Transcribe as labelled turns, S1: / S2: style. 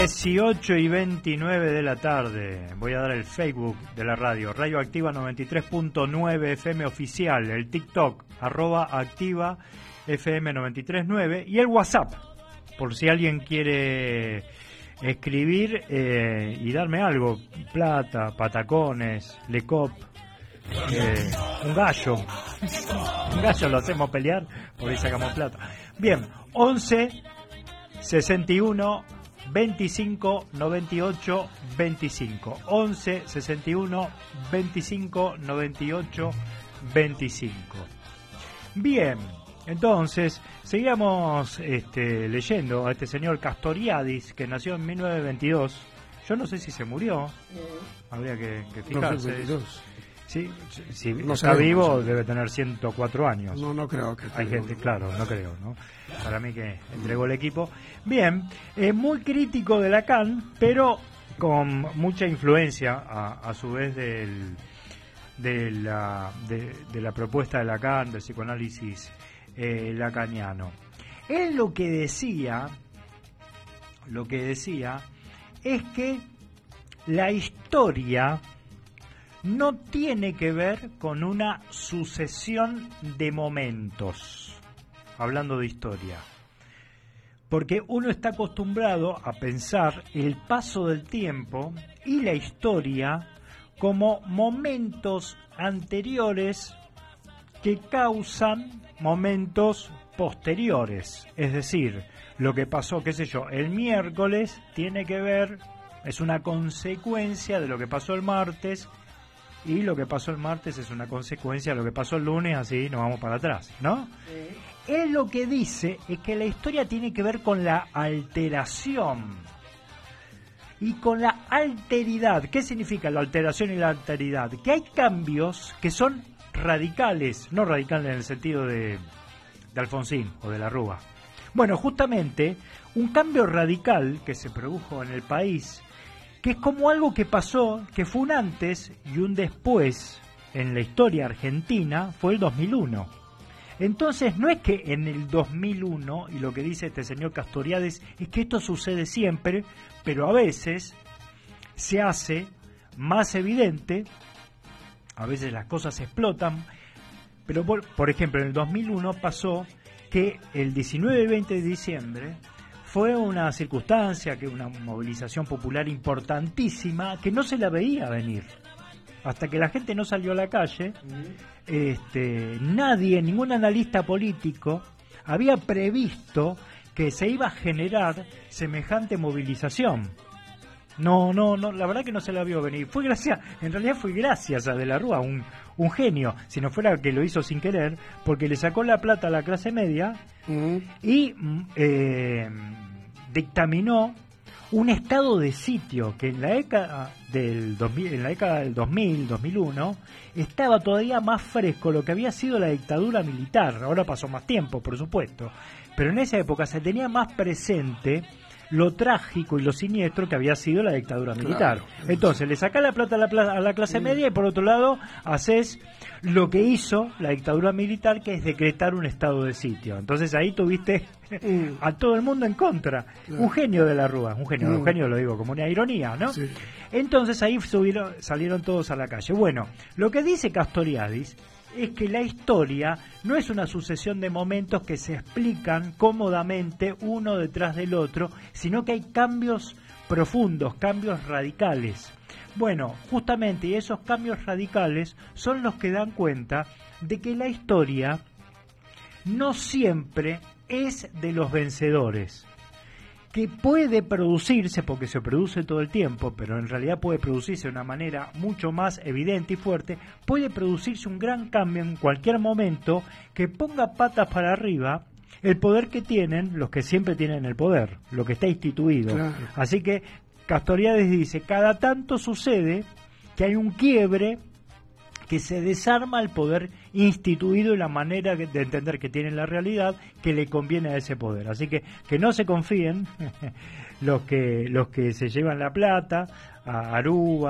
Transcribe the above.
S1: 18:29 de la tarde. Voy a dar el Facebook de la radio, Radio Activa 93.9 FM oficial, el TikTok, @activa FM 93.9 y el WhatsApp, por si alguien quiere escribir y darme algo, plata, patacones, lecop, un gallo lo hacemos pelear, por ahí sacamos plata. Bien, 11 61 25 98 25, 11 61 25 98 25. Bien, entonces seguíamos leyendo a este señor Castoriadis, que nació en 1922. Yo no sé si se murió, habría que fijarse. Si no está vivo, no debe tener 104 años.
S2: No creo que
S1: hay gente, claro, no creo, ¿no? Para mí que entregó el equipo. Bien, muy crítico de Lacan, pero con mucha influencia a su vez de la propuesta de Lacan, del psicoanálisis lacaniano. Él lo que decía es que la historia no tiene que ver con una sucesión de momentos, hablando de historia, porque uno está acostumbrado a pensar el paso del tiempo y la historia como momentos anteriores que causan momentos posteriores. Es decir, lo que pasó, qué sé yo, el miércoles tiene que ver, es una consecuencia de lo que pasó el martes, y lo que pasó el martes es una consecuencia de lo que pasó el lunes, así nos vamos para atrás, ¿no? Sí. Él lo que dice es que la historia tiene que ver con la alteración y con la alteridad. ¿Qué significa la alteración y la alteridad? Que hay cambios que son radicales, no radicales en el sentido de Alfonsín o de la Rúa. Bueno, justamente un cambio radical que se produjo en el país, que es como algo que pasó, que fue un antes y un después en la historia argentina, fue el 2001. Entonces no es que en el 2001, y lo que dice este señor Castoriadis, es que esto sucede siempre, pero a veces se hace más evidente, a veces las cosas explotan, pero por ejemplo en el 2001 pasó que el 19 y 20 de diciembre fue una circunstancia, que una movilización popular importantísima, que no se la veía venir. Hasta que la gente no salió a la calle, nadie, ningún analista político, había previsto que se iba a generar semejante movilización. No, la verdad que no se la vio venir. En realidad fue gracias a De la Rúa, un genio, si no fuera que lo hizo sin querer, porque le sacó la plata a la clase media y dictaminó un estado de sitio que en la década del 2001, estaba todavía más fresco lo que había sido la dictadura militar. Ahora pasó más tiempo, por supuesto, pero en esa época se tenía más presente lo trágico y lo siniestro que había sido la dictadura militar. Claro. Entonces le sacás la plata a la clase media y por otro lado haces lo que hizo la dictadura militar, que es decretar un estado de sitio. Entonces ahí tuviste a todo el mundo en contra. Claro. Un genio De la Rúa, un genio lo digo como una ironía, ¿no? Sí. Entonces ahí salieron todos a la calle. Bueno, lo que dice Castoriadis es que la historia no es una sucesión de momentos que se explican cómodamente uno detrás del otro, sino que hay cambios profundos, cambios radicales. Bueno, justamente, y esos cambios radicales son los que dan cuenta de que la historia no siempre es de los vencedores, que puede producirse, porque se produce todo el tiempo, pero en realidad puede producirse de una manera mucho más evidente y fuerte, puede producirse un gran cambio en cualquier momento que ponga patas para arriba el poder que tienen los que siempre tienen el poder, lo que está instituido. Claro. Así que Castoriadis dice, cada tanto sucede que hay un quiebre, que se desarma el poder instituido y la manera de entender que tiene la realidad que le conviene a ese poder. Así que no se confíen los que se llevan la plata, a Aruba,